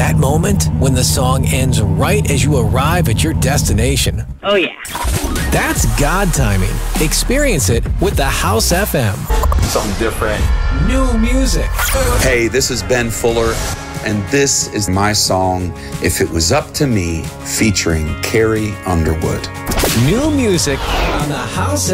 That moment when the song ends right as you arrive at your destination. Oh, yeah. That's God timing. Experience it with the House FM. Something different. New music. Hey, this is Ben Fuller, and this is my song, If It Was Up to Me, featuring Carrie Underwood. New music on the House